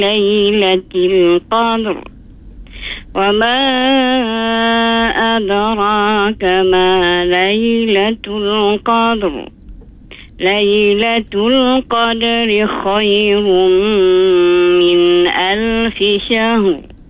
ليلة القدر وما أدراك ما ليلة القدر ليلة القدر خير من 1000 شهر